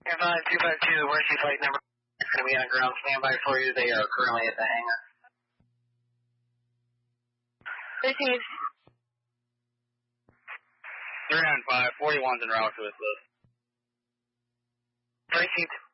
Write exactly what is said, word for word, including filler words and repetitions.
If uh, two five two, the Mercy flight number is going to be on ground standby for you. They are currently at the hangar. Received. three nine five, forty-one's en route to his list. Received.